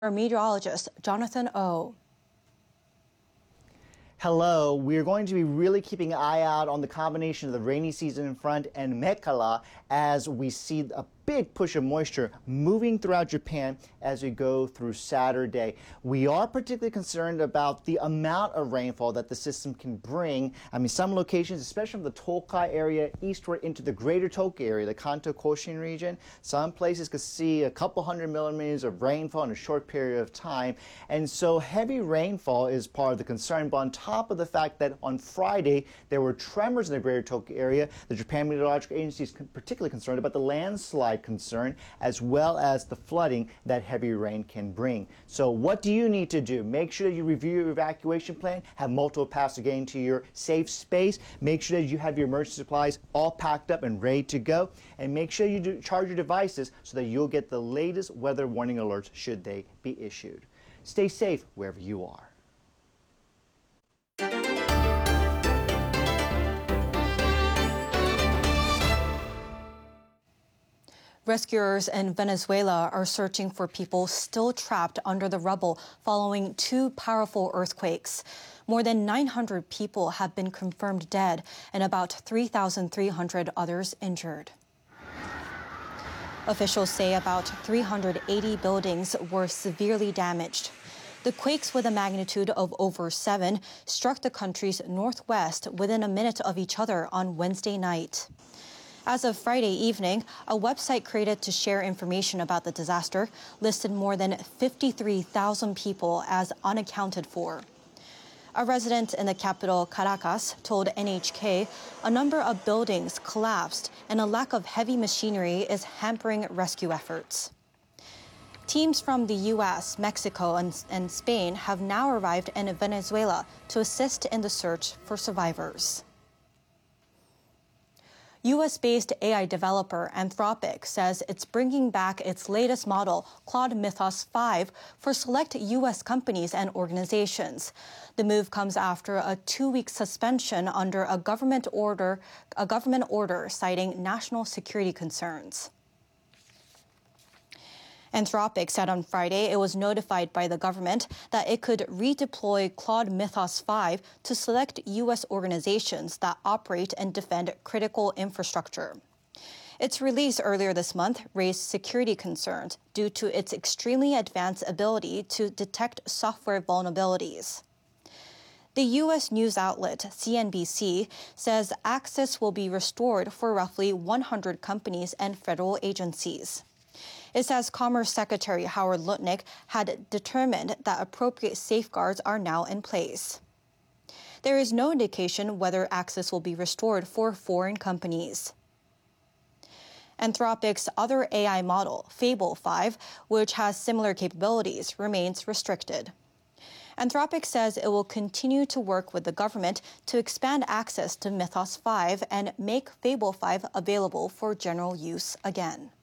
Our meteorologist, Jonathan Oh. Hello, we're going to be really keeping an eye out on the combination of the rainy season in front and Mekala as we see a big push of moisture moving throughout Japan as we go through Saturday. We are particularly concerned about the amount of rainfall that the system can bring. Some locations, especially from the Tokai area eastward into the greater Tokyo area, the Kanto Koshin region, some places could see a couple hundred millimeters of rainfall in a short period of time. And so heavy rainfall is part of the concern. But on top of the fact that on Friday there were tremors in the greater Tokyo area, the Japan Meteorological Agency is particularly concerned about the landslide concern as well as the flooding that heavy rain can bring. So what do you need to do? Make sure that you review your evacuation plan, have multiple paths to get into your safe space, make sure that you have your emergency supplies all packed up and ready to go, and make sure you charge your devices so that you'll get the latest weather warning alerts should they be issued. Stay safe wherever you are. Rescuers in Venezuela are searching for people still trapped under the rubble following two powerful earthquakes. More than 900 people have been confirmed dead and about 3,300 others injured. Officials say about 380 buildings were severely damaged. The quakes with a magnitude of over 7 struck the country's northwest within a minute of each other on Wednesday night. As of Friday evening, a website created to share information about the disaster listed more than 53,000 people as unaccounted for. A resident in the capital, Caracas, told NHK a number of buildings collapsed and a lack of heavy machinery is hampering rescue efforts. Teams from the U.S., Mexico, and Spain have now arrived in Venezuela to assist in the search for survivors. U.S.-based AI developer Anthropic says it's bringing back its latest model, Claude Mythos 5, for select U.S. companies and organizations. The move comes after a 2-week suspension under a government order citing national security concerns. Anthropic said on Friday it was notified by the government that it could redeploy Claude Mythos 5 to select U.S. organizations that operate and defend critical infrastructure. Its release earlier this month raised security concerns due to its extremely advanced ability to detect software vulnerabilities. The U.S. news outlet CNBC says access will be restored for roughly 100 companies and federal agencies. It says Commerce Secretary Howard Lutnick had determined that appropriate safeguards are now in place. There is no indication whether access will be restored for foreign companies. Anthropic's other AI model, Fable 5, which has similar capabilities, remains restricted. Anthropic says it will continue to work with the government to expand access to Mythos 5 and make Fable 5 available for general use again.